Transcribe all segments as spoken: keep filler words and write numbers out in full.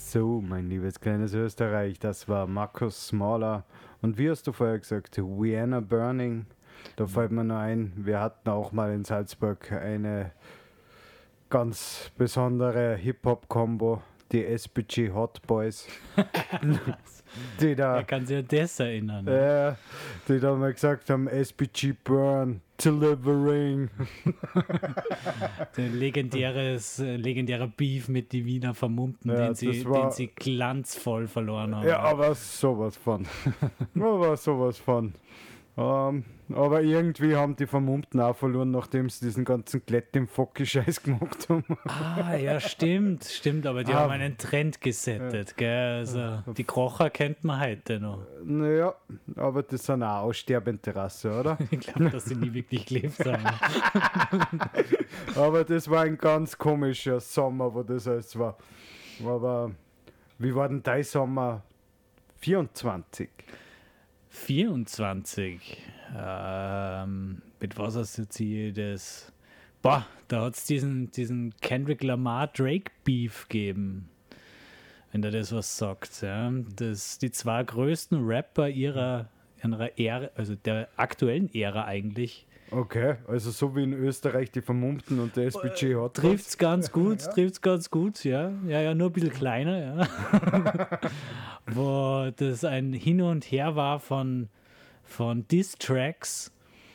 So, mein liebes kleines Österreich, das war Markus Smaller. Und wie hast du vorher gesagt, Vienna Burning? Da fällt mir noch ein, wir hatten auch mal in Salzburg eine ganz besondere Hip-Hop-Kombo, die S B G Hot Boys. die da, Wer kann sich an das erinnern? äh, die da mal gesagt haben, S B G Burn, delivering. Der legendäres, äh, legendärer Beef mit die Wiener Vermummten, Ja, den, sie, das war- den sie glanzvoll verloren haben. Ja, aber sowas von. aber sowas von. Ähm, aber irgendwie haben die Vermummten auch verloren, nachdem sie diesen ganzen Klett im Focki-Scheiß gemacht haben. Ah, ja, stimmt, stimmt, aber die Ah. haben einen Trend gesettet, gell? Also, die Krocher kennt man heute noch. Naja, aber das sind auch aussterbende Rasse, oder? Ich glaube, dass sie nie wirklich gelebt haben. Aber das war ein ganz komischer Sommer, wo das alles war. Aber wie war denn dein Sommer? vierundzwanzig. vierundzwanzig. Ähm, mit was assoziiere ich das? Boah, da hat es diesen, diesen Kendrick Lamar Drake Beef gegeben. Wenn der das was sagt. Ja. Das, die zwei größten Rapper ihrer, ihrer Ära, also der aktuellen Ära eigentlich, Okay, also so wie in Österreich die Vermummten und der S B G hat. trifft's ganz gut, trifft's ganz gut, ja. Ja, ja, nur ein bisschen kleiner, ja. Wo das ein Hin und Her war von, von Diss-Tracks,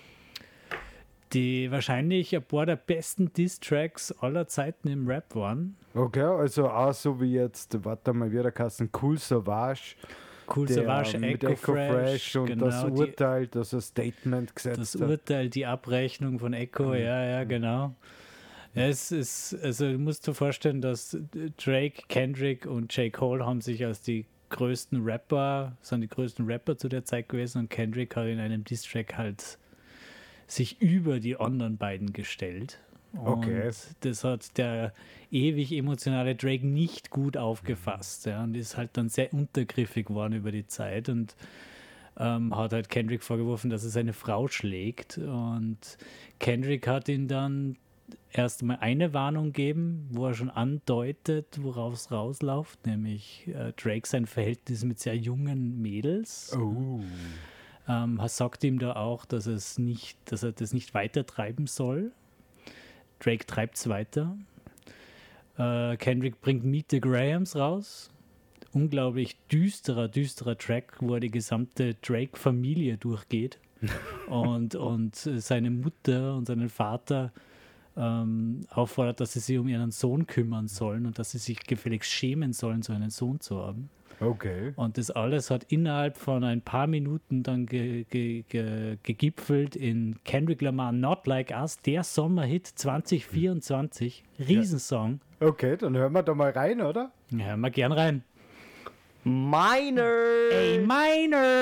die wahrscheinlich ein paar der besten Diss-Tracks aller Zeiten im Rap waren. Okay, also auch so wie jetzt, warte mal, wieder Kassen, Cool Savage. Cool der Savage, mit Echo, Echo Fresh, und genau, das die, Urteil, das ein Statement gesetzt das hat. Urteil, die Abrechnung von Echo, ja, ja, genau. Ja, es ist, also du musst dir vorstellen, dass Drake, Kendrick und J. Cole haben sich als die größten Rapper, sind die größten Rapper zu der Zeit gewesen und Kendrick hat in einem Diss-Track halt sich über die anderen beiden gestellt. Und Okay. das hat der ewig emotionale Drake nicht gut aufgefasst, ja, und ist halt dann sehr untergriffig geworden über die Zeit und ähm, hat halt Kendrick vorgeworfen, dass er seine Frau schlägt, und Kendrick hat ihn dann erst mal eine Warnung gegeben, wo er schon andeutet, worauf es rausläuft, nämlich äh, Drake sein Verhältnis mit sehr jungen Mädels. Oh. Ähm, er sagt ihm da auch, dass, es nicht, dass er das nicht weiter treiben soll. Drake treibt es weiter. Äh, Kendrick bringt Meet the Grahams raus. Unglaublich düsterer, düsterer Track, wo er die gesamte Drake-Familie durchgeht und, und seine Mutter und seinen Vater ähm, auffordert, dass sie sich um ihren Sohn kümmern sollen und dass sie sich gefälligst schämen sollen, so einen Sohn zu haben. Okay. Und das alles hat innerhalb von ein paar Minuten dann ge, ge, ge, gegipfelt in Kendrick Lamar Not Like Us, der Sommerhit zwanzig vierundzwanzig. Riesensong. Okay, dann hören wir da mal rein, oder? Ja, hören wir gern rein. Minor. A minor.